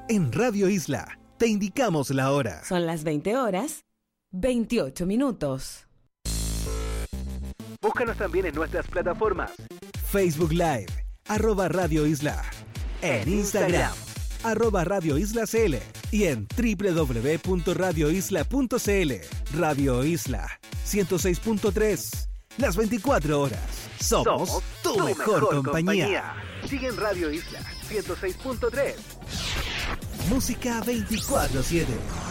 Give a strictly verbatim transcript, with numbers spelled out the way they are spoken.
En Radio Isla, te indicamos la hora. Son las veinte horas, veintiocho minutos. Búscanos también en nuestras plataformas. Facebook Live, arroba Radio Isla. En Instagram, arroba Radio Isla C L. Y en doble u doble u doble u punto radio isla punto c l. Radio Isla, ciento seis punto tres. Las veinticuatro horas. Somos, Somos tu, tu mejor, mejor compañía. compañía. Sigue en Radio Isla, ciento seis punto tres. Música veinticuatro siete.